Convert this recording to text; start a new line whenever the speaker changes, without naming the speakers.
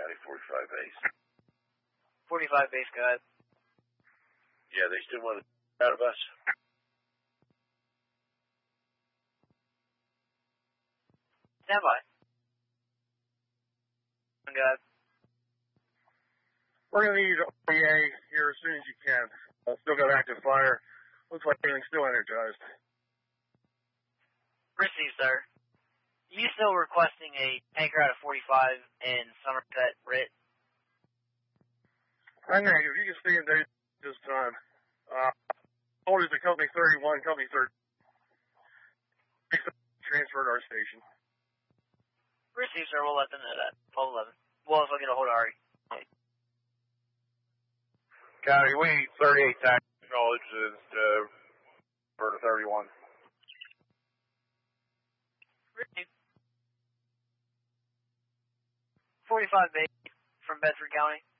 County, 45 base.
45 base, go ahead.
Yeah, they still want to out of us.
Stand by. Go ahead.
We're going to need OEA here as soon as you can. Still got active fire. Looks like everything's still energized.
Received, sir. You still requesting a tanker out of 45 in Somerset, Rit?
I know, if you can stay in there this time. Hold it to Company 31, Company 30. Transferred our station.
Received, sir. We'll let them know that. 1211. We'll also get a hold of Ari.
County, we need 38 tax knowledge for the 31.
Received. 45 base from Bedford County.